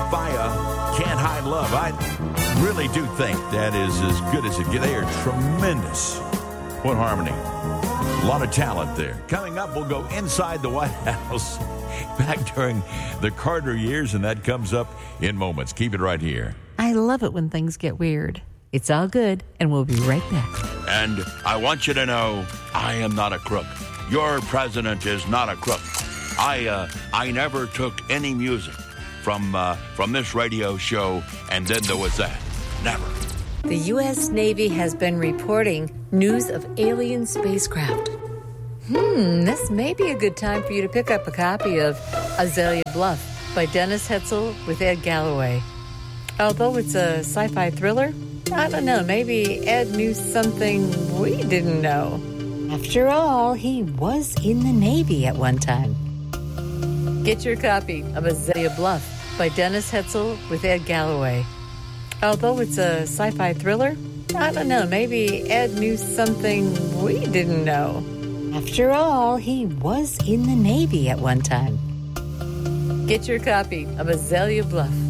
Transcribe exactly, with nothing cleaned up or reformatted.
Fire, Can't Hide Love. I really do think that is as good as it gets. They are tremendous. What harmony. A lot of talent there. Coming up, we'll go inside the White House back during the Carter years, and that comes up in moments. Keep it right here. I love it when things get weird. It's all good, and we'll be right back. And I want you to know, I am not a crook. Your president is not a crook. I uh, I never took any music from uh, from this radio show, and then there was that. Never. The U S Navy has been reporting news of alien spacecraft. Hmm, this may be a good time for you to pick up a copy of Azalea Bluff by Dennis Hetzel with Ed Galloway. Although it's a sci-fi thriller, I don't know, maybe Ed knew something we didn't know. After all, he was in the Navy at one time. Get your copy of Azalea Bluff by Dennis Hetzel with Ed Galloway. Although it's a sci-fi thriller, I don't know, maybe Ed knew something we didn't know. After all, he was in the Navy at one time. Get your copy of Azalea Bluff